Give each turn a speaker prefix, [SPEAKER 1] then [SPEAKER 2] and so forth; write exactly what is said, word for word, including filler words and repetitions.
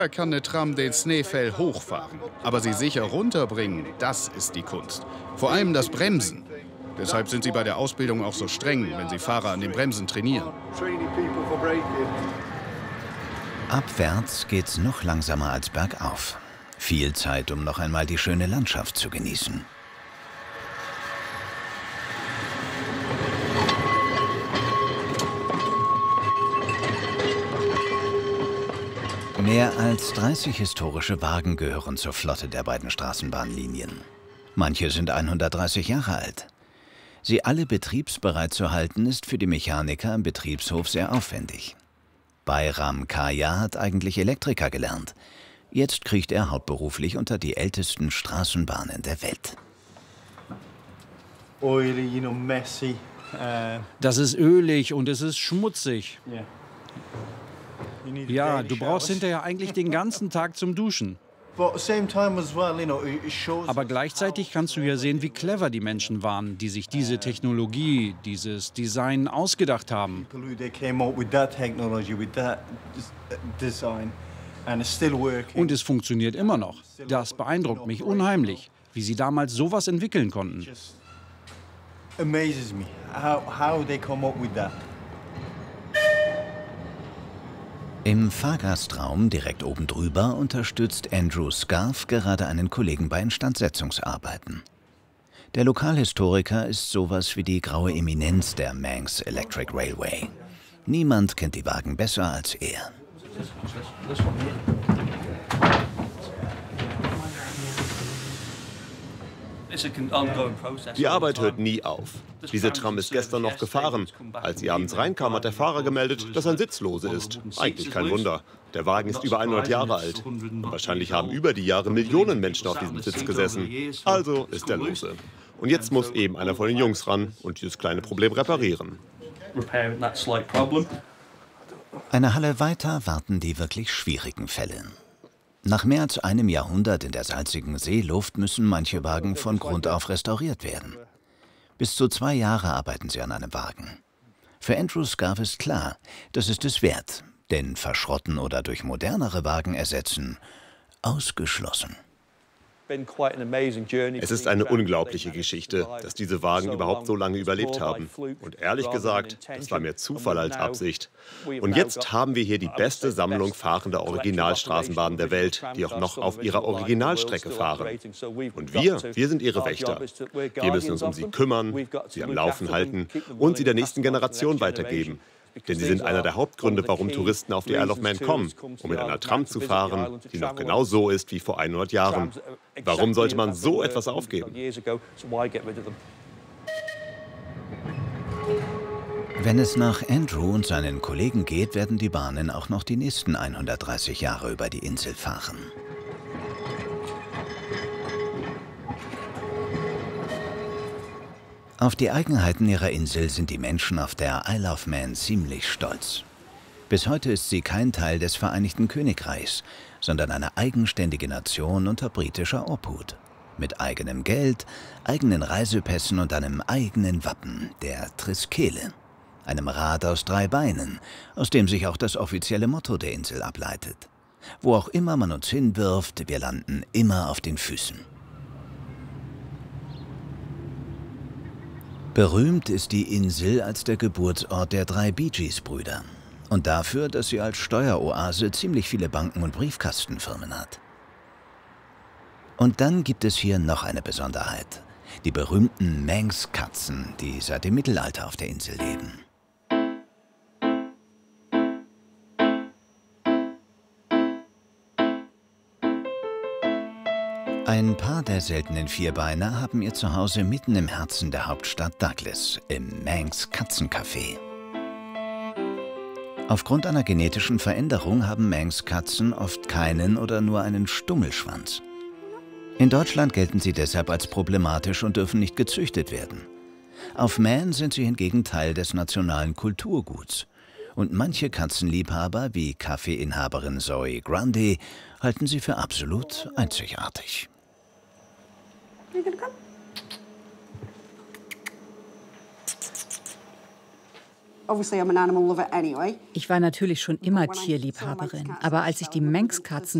[SPEAKER 1] Da kann eine Tram den Schneefell hochfahren, aber sie sicher runterbringen, das ist die Kunst. Vor allem das Bremsen. Deshalb sind sie bei der Ausbildung auch so streng, wenn sie Fahrer an den Bremsen trainieren.
[SPEAKER 2] Abwärts geht's noch langsamer als bergauf. Viel Zeit, um noch einmal die schöne Landschaft zu genießen. Mehr als dreißig historische Wagen gehören zur Flotte der beiden Straßenbahnlinien. Manche sind hundertdreißig Jahre alt. Sie alle betriebsbereit zu halten, ist für die Mechaniker im Betriebshof sehr aufwendig. Bayram Kaya hat eigentlich Elektriker gelernt. Jetzt kriecht er hauptberuflich unter die ältesten Straßenbahnen der Welt.
[SPEAKER 3] Das ist ölig und es ist schmutzig. Ja, du brauchst hinterher eigentlich den ganzen Tag zum Duschen. Aber gleichzeitig kannst du ja sehen, wie clever die Menschen waren, die sich diese Technologie, dieses Design ausgedacht haben. Und es funktioniert immer noch. Das beeindruckt mich unheimlich, wie sie damals sowas entwickeln konnten.
[SPEAKER 2] Im Fahrgastraum direkt oben drüber unterstützt Andrew Scarf gerade einen Kollegen bei Instandsetzungsarbeiten. Der Lokalhistoriker ist sowas wie die graue Eminenz der Manx Electric Railway. Niemand kennt die Wagen besser als er.
[SPEAKER 4] Die Arbeit hört nie auf. Diese Tram ist gestern noch gefahren. Als sie abends reinkam, hat der Fahrer gemeldet, dass ein Sitz lose ist. Eigentlich kein Wunder. Der Wagen ist über hundert Jahre alt. Und wahrscheinlich haben über die Jahre Millionen Menschen auf diesem Sitz gesessen. Also ist er lose. Und jetzt muss eben einer von den Jungs ran und dieses kleine Problem reparieren.
[SPEAKER 2] Eine Halle weiter warten die wirklich schwierigen Fälle. Nach mehr als einem Jahrhundert in der salzigen Seeluft müssen manche Wagen von Grund auf restauriert werden. Bis zu zwei Jahre arbeiten sie an einem Wagen. Für Andrew Scarf ist klar, das ist es wert, denn verschrotten oder durch modernere Wagen ersetzen, ausgeschlossen.
[SPEAKER 4] Es ist eine unglaubliche Geschichte, dass diese Wagen überhaupt so lange überlebt haben. Und ehrlich gesagt, das war mehr Zufall als Absicht. Und jetzt haben wir hier die beste Sammlung fahrender Originalstraßenbahnen der Welt, die auch noch auf ihrer Originalstrecke fahren. Und wir, wir sind ihre Wächter. Wir müssen uns um sie kümmern, sie am Laufen halten und sie der nächsten Generation weitergeben. Denn sie sind einer der Hauptgründe, warum Touristen auf die Isle of Man kommen, um mit einer Tram zu fahren, die noch genau so ist wie vor hundert Jahren. Warum sollte man so etwas aufgeben?
[SPEAKER 2] Wenn es nach Andrew und seinen Kollegen geht, werden die Bahnen auch noch die nächsten hundertdreißig Jahre über die Insel fahren. Auf die Eigenheiten ihrer Insel sind die Menschen auf der Isle of Man ziemlich stolz. Bis heute ist sie kein Teil des Vereinigten Königreichs, sondern eine eigenständige Nation unter britischer Obhut. Mit eigenem Geld, eigenen Reisepässen und einem eigenen Wappen, der Triskele. Einem Rad aus drei Beinen, aus dem sich auch das offizielle Motto der Insel ableitet. Wo auch immer man uns hinwirft, wir landen immer auf den Füßen. Berühmt ist die Insel als der Geburtsort der drei Bee Gees-Brüder und dafür, dass sie als Steueroase ziemlich viele Banken und Briefkastenfirmen hat. Und dann gibt es hier noch eine Besonderheit: die berühmten Manx-Katzen, die seit dem Mittelalter auf der Insel leben. Ein paar der seltenen Vierbeiner haben ihr Zuhause mitten im Herzen der Hauptstadt Douglas, im Manx Katzencafé. Aufgrund einer genetischen Veränderung haben Manx-Katzen oft keinen oder nur einen Stummelschwanz. In Deutschland gelten sie deshalb als problematisch und dürfen nicht gezüchtet werden. Auf Man sind sie hingegen Teil des nationalen Kulturguts. Und manche Katzenliebhaber, wie Kaffeeinhaberin Zoe Grundy, halten sie für absolut einzigartig.
[SPEAKER 5] Ich war natürlich schon immer Tierliebhaberin, aber als ich die Manx-Katzen